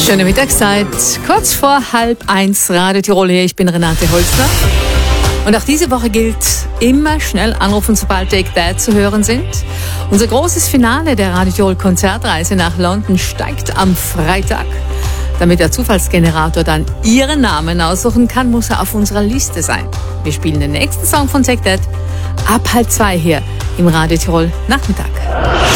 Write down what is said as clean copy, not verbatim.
Schöne Mittagszeit, kurz vor 12:30 Radio Tirol hier. Ich bin Renate Holzner. Und auch diese Woche gilt, immer schnell anrufen, sobald Take That zu hören sind. Unser großes Finale der Radio Tirol Konzertreise nach London steigt am Freitag. Damit der Zufallsgenerator dann Ihren Namen aussuchen kann, muss er auf unserer Liste sein. Wir spielen den nächsten Song von Take That ab 1:30 hier im Radio Tirol Nachmittag.